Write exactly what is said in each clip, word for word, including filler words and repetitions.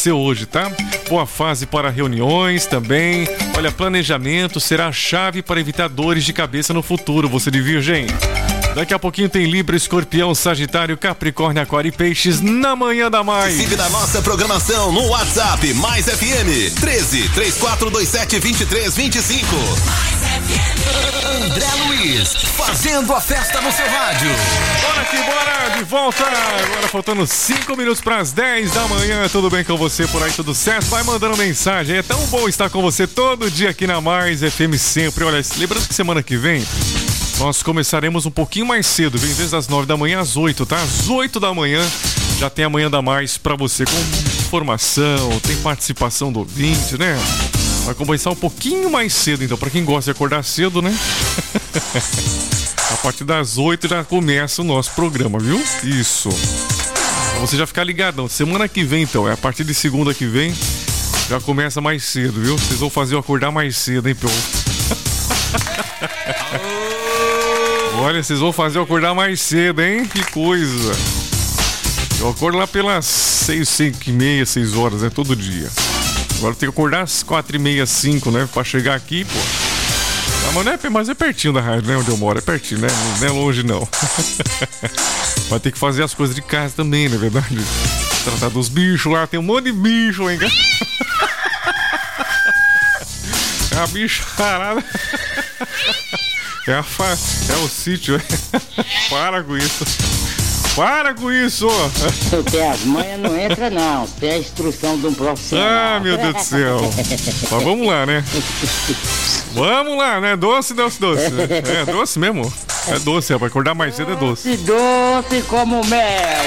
você hoje, tá? Boa fase para reuniões também. Olha, planejamento será a chave para evitar dores de cabeça no futuro, você de Virgem. Daqui a pouquinho tem Libra, Escorpião, Sagitário, Capricórnio, Aquário e Peixes na Manhã da Mais. Participe da nossa programação no WhatsApp Mais F M treze, três quatro dois sete, vinte e três, vinte e cinco. Mais F M. André Luiz, fazendo a festa no seu rádio. Bora aqui, bora, de volta. Agora faltando cinco minutos para as dez da manhã. Tudo bem com você por aí, tudo certo? Vai mandando mensagem. É tão bom estar com você todo dia aqui na Mais F M sempre. Olha, lembrando que semana que vem nós começaremos um pouquinho mais cedo, viu? Em vez das nove da manhã, às oito, tá? Às oito da manhã já tem a Manhã da Mais pra você, com informação, tem participação do ouvinte, né? Vai começar um pouquinho mais cedo, então, pra quem gosta de acordar cedo, né? A partir das oito já começa o nosso programa, viu? Isso. Pra você já ficar ligadão. Semana que vem, então, é a partir de segunda que vem, já começa mais cedo, viu? Vocês vão fazer eu acordar mais cedo, hein, pô? Olha, vocês vão fazer eu acordar mais cedo, hein? Que coisa. Eu acordo lá pelas seis, cinco e meia, seis horas, né? Todo dia. Agora eu tenho que acordar às quatro e meia, cinco, né? Pra chegar aqui, pô. Ah, mas, não é, mas é pertinho da rádio, né? Onde eu moro. É pertinho, né? Não é longe, não. Vai ter que fazer as coisas de casa também, não é verdade? Tratar dos bichos lá. Tem um monte de bicho, hein? É a bicharada. É, a fa... é o sítio. Para com isso. Para com isso. Se eu tenho as manhas, não entra não. Se tem a instrução de um profissional. Ah, meu Deus do céu. Mas vamos lá, né? Vamos lá, né? Doce, doce, doce. É doce mesmo? É doce, é. Pra acordar mais cedo é doce. Doce, doce como mel.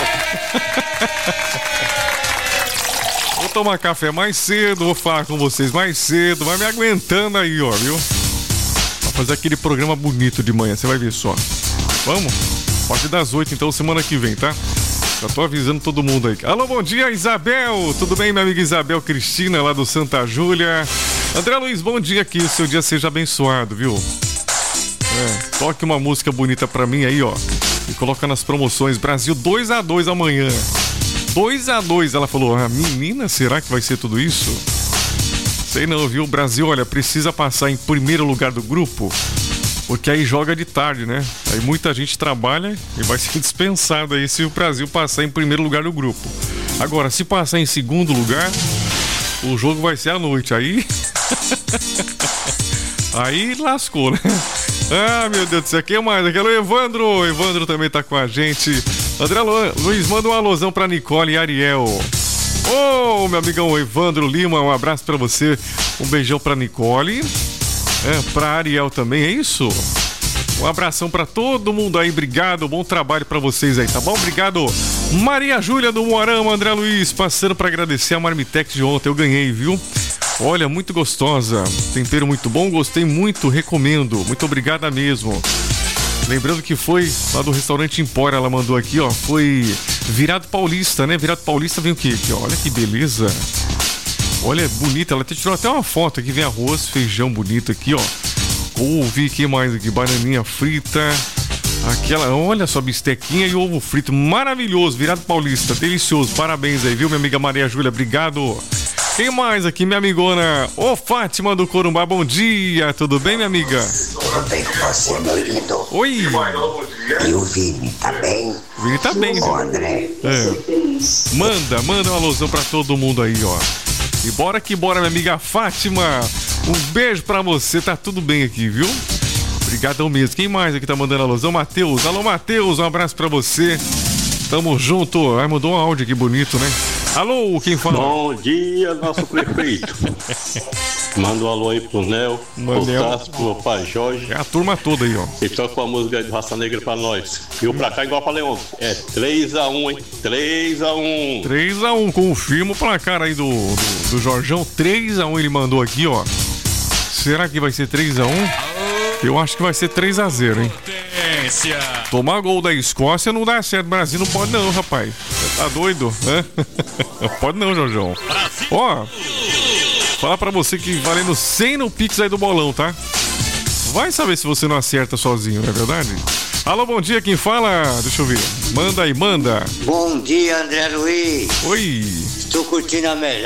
Vou tomar café mais cedo, vou falar com vocês mais cedo. Vai me aguentando aí, ó, viu? Fazer aquele programa bonito de manhã, você vai ver só. Vamos? A partir das oito, então, semana que vem, tá? Já tô avisando todo mundo aí. Alô, bom dia, Isabel! Tudo bem, minha amiga Isabel Cristina, lá do Santa Júlia? André Luiz, bom dia, que o seu dia seja abençoado, viu? É, toque uma música bonita pra mim aí, ó. E coloca nas promoções. Brasil dois a dois amanhã. dois a dois, ela falou. Ah, menina, será que vai ser tudo isso? Sei não, viu? O Brasil, olha, precisa passar em primeiro lugar do grupo, porque aí joga de tarde, né? Aí muita gente trabalha e vai ser dispensado aí se o Brasil passar em primeiro lugar do grupo. Agora, se passar em segundo lugar, o jogo vai ser à noite. Aí... aí lascou, né? Ah, meu Deus do céu, quem mais? Aquele Evandro. O Evandro também tá com a gente. André Luiz, manda um alôzão pra Nicole e Ariel. Ô, oh, meu amigão Evandro Lima, um abraço pra você. Um beijão pra Nicole. É, pra Ariel também, é isso? Um abração pra todo mundo aí, obrigado. Bom trabalho pra vocês aí, tá bom? Obrigado. Maria Júlia do Moarama, André Luiz, passando pra agradecer a Marmitex de ontem. Eu ganhei, viu? Olha, muito gostosa. Tempero muito bom, gostei muito, recomendo. Muito obrigada mesmo. Lembrando que foi lá do restaurante Empório, ela mandou aqui, ó. Foi virado paulista, né? Virado paulista vem o quê? Aqui, ó. Olha que beleza. Olha, é bonita. Ela tirou até uma foto aqui. Vem arroz, feijão bonito aqui, ó. Couve, que mais aqui? Bananinha frita. Aquela, olha só, bistequinha e ovo frito. Maravilhoso, virado paulista. Delicioso. Parabéns aí, viu, minha amiga Maria Júlia? Obrigado. Quem mais aqui, minha amigona? Ô, Fátima do Corumbá, bom dia. Tudo bem, minha amiga? Tudo bem com você, meu lindo? Oi. E o Vini, tá bem? O Vini tá bem, Ô, André. É. Manda, manda uma alusão pra todo mundo aí, ó. E bora que bora, minha amiga Fátima. Um beijo pra você, tá tudo bem aqui, viu? Obrigadão mesmo. Quem mais aqui tá mandando alusão? Matheus. Alô, Matheus, um abraço pra você. Tamo junto. Ai, mandou um áudio aqui bonito, né? Alô, quem fala? Bom dia, nosso prefeito. Manda um alô aí pro Nel, pro Tasco, pro pai Jorge. É a turma toda aí, ó. E toca uma música aí do Raça Negra pra nós. E o pra cá, igual eu falei ontem, é três a um, hein? três a um. três a um, confirma o placar aí do, do, do Jorjão. três a um ele mandou aqui, ó. Será que vai ser três a um? Eu acho que vai ser três a zero, hein? Tomar gol da Escócia não dá certo. Brasil não pode não, rapaz. Você tá doido? Hã? Não pode não, Jorjão. Ó, falar pra você que valendo cem no Pix aí do bolão, tá? Vai saber se você não acerta sozinho, não é verdade? Alô, bom dia, quem fala? Deixa eu ver. Manda aí, manda. Bom dia, André Luiz. Oi. Estou curtindo a melhor.